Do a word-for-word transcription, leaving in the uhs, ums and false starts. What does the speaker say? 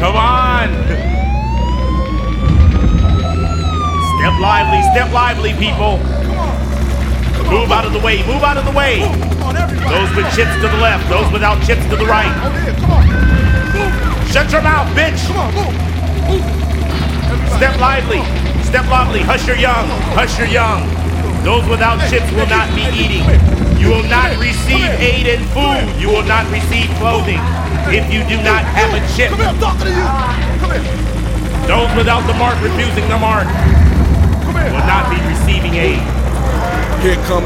Come on. Step lively, step lively, people. Move out of the way, move out of the way. Those with chips to the left, those without chips to the right. Shut your mouth, bitch. Step lively, step lively. Hush your young, hush your young. Those without chips will not be eating. You will not receive aid and food. You will not receive clothing if you do not have a chip. Those without the mark refusing the mark will not be receiving aid. Here come